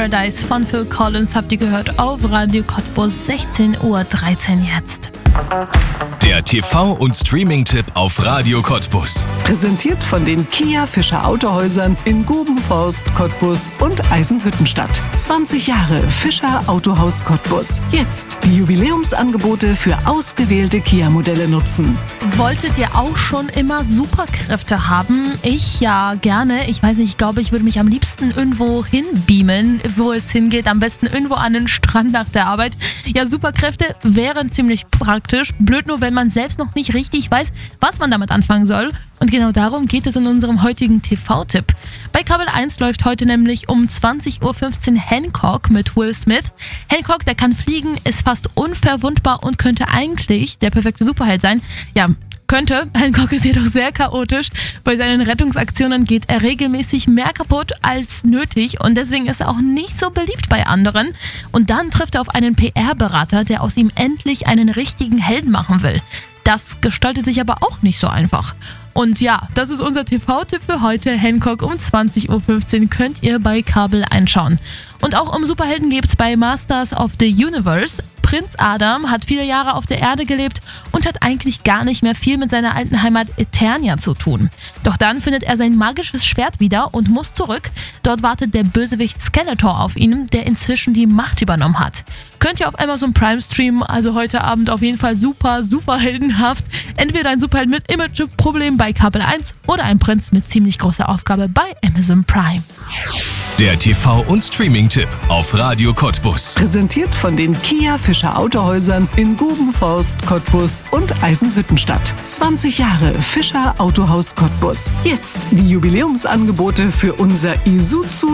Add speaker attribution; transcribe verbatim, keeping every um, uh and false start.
Speaker 1: Paradise von Phil Collins habt ihr gehört auf Radio Cottbus, sechzehn Uhr dreizehn jetzt.
Speaker 2: Der T V- und Streaming-Tipp auf Radio Cottbus.
Speaker 3: Präsentiert von den Kia Fischer Autohäusern in Gubenforst, Cottbus und Eisenhüttenstadt. zwanzig Jahre Fischer Autohaus Cottbus. Jetzt die Jubiläumsangebote für ausgewählte Kia-Modelle nutzen.
Speaker 1: Wolltet ihr auch schon immer Superkräfte haben? Ich ja gerne. Ich weiß nicht, ich glaube, ich würde mich am liebsten irgendwo hinbeamen, wo es hingeht. Am besten irgendwo an den Strand nach der Arbeit. Ja, Superkräfte wären ziemlich praktisch. Blöd nur, wenn man selbst noch nicht richtig weiß, was man damit anfangen soll. Und genau darum geht es in unserem heutigen T V-Tipp. Bei Kabel eins läuft heute nämlich um zwanzig Uhr fünfzehn Hancock mit Will Smith. Hancock, der kann fliegen, ist fast unverwundbar und könnte eigentlich der perfekte Superheld sein. Ja, könnte. Hancock ist jedoch sehr chaotisch. Bei seinen Rettungsaktionen geht er regelmäßig mehr kaputt als nötig und deswegen ist er auch nicht so beliebt bei anderen. Und dann trifft er auf einen P R-Berater, der aus ihm endlich einen richtigen Helden machen will. Das gestaltet sich aber auch nicht so einfach. Und ja, das ist unser T V-Tipp für heute. Hancock um zwanzig Uhr fünfzehn könnt ihr bei Kabel einschauen. Und auch um Superhelden geht es bei Masters of the Universe. Prinz Adam hat viele Jahre auf der Erde gelebt und hat eigentlich gar nicht mehr viel mit seiner alten Heimat Eternia zu tun. Doch dann findet er sein magisches Schwert wieder und muss zurück. Dort wartet der Bösewicht Skeletor auf ihn, der inzwischen die Macht übernommen hat. Könnt ihr auf Amazon Prime streamen, also heute Abend auf jeden Fall super, super heldenhaft. Entweder ein Superheld mit Image-Problem bei Kabel eins oder ein Prinz mit ziemlich großer Aufgabe bei Amazon Prime.
Speaker 2: Der T V- und Streaming-Tipp auf Radio Cottbus.
Speaker 3: Präsentiert von den Kia Fischer Autohäusern in Gubenforst, Cottbus und Eisenhüttenstadt. zwanzig Jahre Fischer Autohaus Cottbus. Jetzt die Jubiläumsangebote für unser Isuzu